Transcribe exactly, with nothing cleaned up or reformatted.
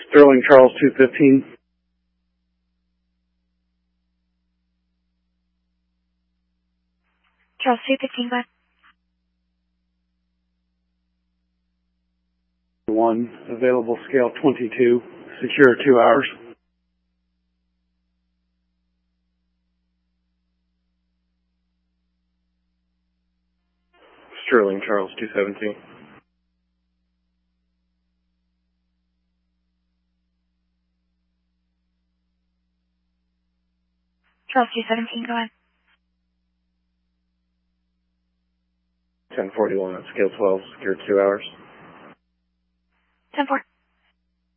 Sterling Charles two fifteen. Charles two fifteen, go ahead. One, available scale twenty-two, secure two hours. Sterling Charles two seventeen. Charles two seventeen, go ahead. ten forty-one, scale twelve, secure two hours. ten four.